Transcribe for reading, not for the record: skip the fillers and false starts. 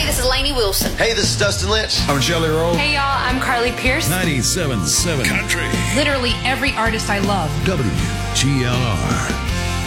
this is Lainey Wilson. Hey, this is Dustin Lynch. I'm Shelley Rowe. Hey, y'all, I'm Carly Pierce. 97.7 Country. Literally every artist I love. WGLR.